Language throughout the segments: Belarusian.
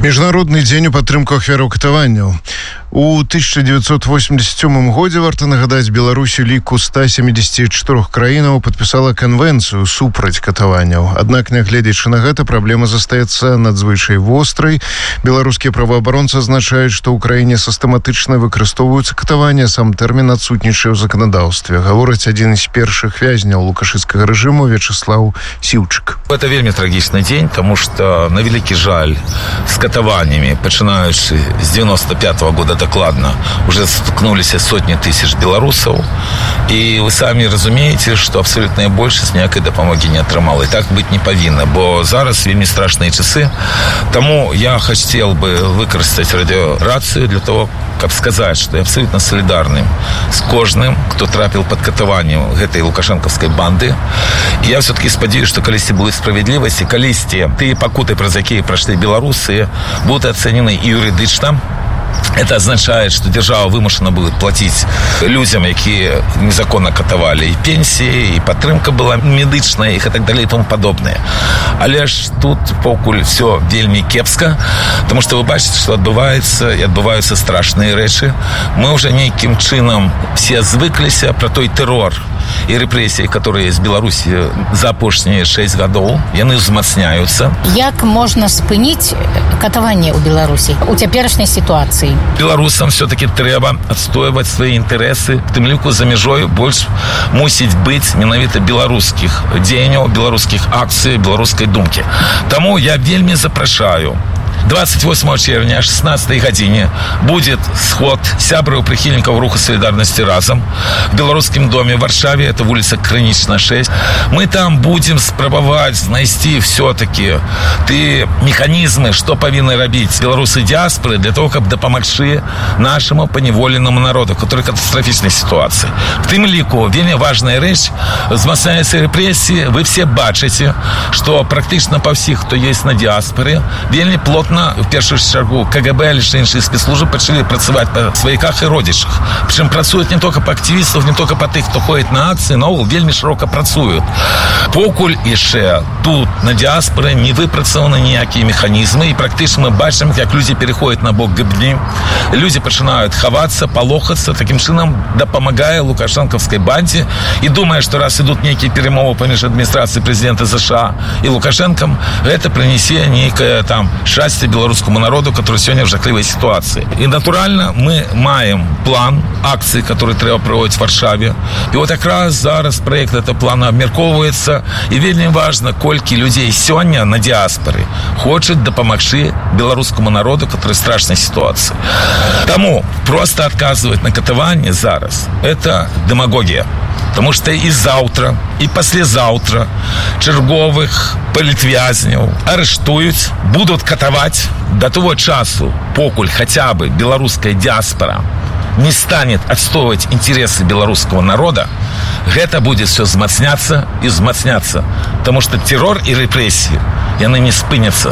Міжнародны дзень у падтрымку ахвяраў катаванняў. У 1987 годзе, варта нагадаць, Беларусь у ліку 174 краінаў падпісала канвенцыю супраць катаванняў. Аднак, нягледзячы на гэта, праблема застаецца надзвычай вострай. Беларускія праваабаронцы азначаюць, што ў краіне сістэматычна выкарыстоўваюцца катаванні, сам тэрмін адсутнічае ў заканадаўстве. Гаворыць адзін з першых вязняў лукашыцкага рэжыму Вячеслав Сіўчык. Это вельмі трагічны дзень, таму што на вялікі жаль з катаваннями, пачынаючы з 95-го года докладно, уже столкнулись сотни тысяч белорусов. И вы сами разумеете, что абсолютная большасць ніякай дапамоги не атрымала. И так быть не павінна, бо зараз вельмі страшныя часы. Тому я хотел бы выкарыстаць радиорацию для того, каб сказаць, што я абсолютно солидарным с кожным, кто трапил под катаванне гэтай лукашэнкаўскай банды. И я все-таки спадзяюсь, что калісьці будет справедливость, и калісьці тыя пакуты, праз якія прайшлі беларусы, будут оценены и юридично. Это означает, что держава вымушена будет платить людям, якія незаконно катавали, и пенсии, и падтрымка была медычная, и так далее, и тому подобное. Але ж тут покуль все вельмі кепска, потому что вы бачите, что отбывается, и отбываются страшные рэчы. Мы уже нейким чынам все звыкліся про той террор и репрессии, которые з Беларусі за апошнія 6 гадоў, яны ўзмацняюцца. Як можна спыніць катаванне ў Беларусі у цяперашняй сітуацыі? Беларусам все-таки трэба адстойваць свае інтарэсы. В тым ліку за мяжой больш мусіць быць менавіта беларускіх дзеянняў, беларускіх акцый, беларускай думкі. Таму я вельмі запрашаю. 28 червня о 16 гадзіне будет сход сябраў прыхільнікаў руху солидарности разом в Белорусском доме в Варшаве, это улица Крынічна 6. Мы там будем спрабаваць знайсці все-таки механизмы, что павінны рабіць беларусы диаспоры для того, каб дапамагчы нашему поневоленному народу, который в катастрофичной ситуации. В тым ліку вельмі важная рэч, узмацняются репрессии. Вы все бачыце, что практично по всех, кто есть на диаспоре, вельмі плотно в першую чаргу КГБ, лишь іншыя спецслужбы пачалі працаваць па сваяках і родзічах. Причем працуюць не только па активистов, не только па тых, кто ходит на акции, но вельмі широко працуюць. Покуль яшчэ тут на диаспоре не выпрацаваны ніякія механизмы, и практично мы бачым, как люди переходят на бок ГБНИ, люди пачынаюць хавацца, палохацца, таким чынам дапамагае лукашэнкаўскай банде, и думая, что раз идут некие перемовы паміж адміністрацыяй президента США и Лукашенком, это принесе некое там счастье белорусскому народу, который сегодня в жахливой ситуации. И натурально мы маем план акций, который треба проводить в Варшаве. И вот как раз зараз проект этого плана обмярковывается. И вельмі важно, колькі людей сегодня на диаспоре хочет дапамагчы белорусскому народу, который в страшной ситуации. Тому просто отказывать на катаванне зараз – это демагогия. Потому что и завтра, и послезавтра черговых палітвязняў арыштуюць, будут катаваць до того часу, покуль хотя бы белорусская диаспора не станет отстаивать интересы белорусского народа, гэта будет все взмацняться и взмацняться. Потому что террор и репрессии, яны не спынятся.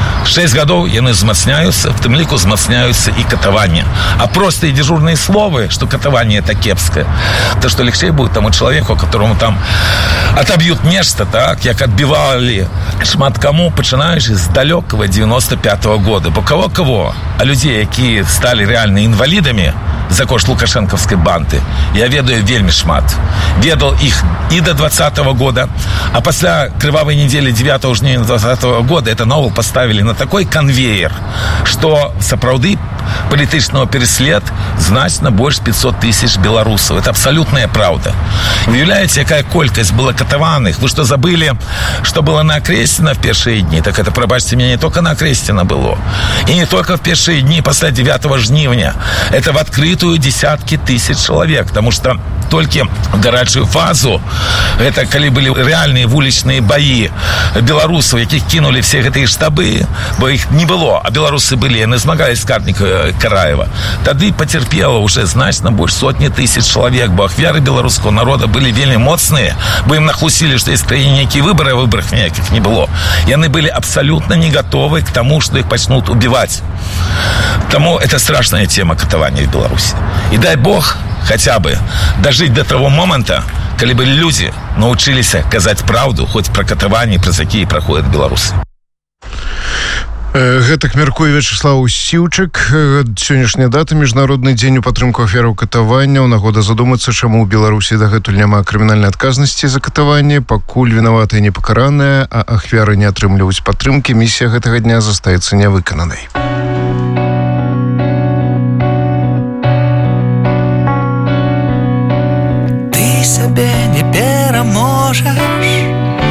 6 гадоў яны взмацняются, в тым ліку взмацняются и катаванне. А просто и дежурные словы, что катаванне это кепское, то что легче будет тому человеку, которому там отобьют нечто, так, як отбивали шмат кому, пачынаючы з далекого 95-го года. Бо кого, а людей, якія стали реально инвалидами за кошт лукашэнкаўскай банды, я ведаю вельмі шмат. Ведал их и до 20-го года, а после крывавой недели 9 жніўня 20-го года это новел поставили на такой конвейер, что сапраўды палітычного переслед значно больше 500 тысяч белорусов. Это абсолютная правда. Уявляете, какая колькость была катаваных? Вы что, забыли, что было на Окрестина в первые дни? Так это, пробачьте меня, не только на Окрестина было. И не только в первые дни после 9 жніўня. Это в открытую десятки тысяч человек. Потому что только в гарячую фазу, это коли были реальные уличные бои белорусов, яких кинули все гэтыя штабы, бо их не было, а белорусы были, яны змагались з Караева. Тады потерпело уже значно больше сотни тысяч человек, бо ахвяры белорусского народа были вельмі моцныя, бо им нахлусили, что есть в краине некие выборы, а выборов никаких не было. Яны были абсолютно не готовы к тому, что их начнут убивать. Тому это страшная тема катавания в Беларуси. И дай бог хотя бы дожить до того момента, калі бы люди научились казаць правду, хоть про катаванне, про якія проходят белорусы. Гэтак мяркуе Вячеслав Сіўчык. Сённяшняя дата — міжнародны дзень у падтрымку ахвяраў катаванняў. Нагода задумацца, чаму ў Беларусі дагэтуль няма крымінальнай адказнасці за катаванне. Пакуль вінаватыя не пакараныя, а ахвяры не атрымліваюць падтрымкі, місія гэтага дня застаецца нявыкананай.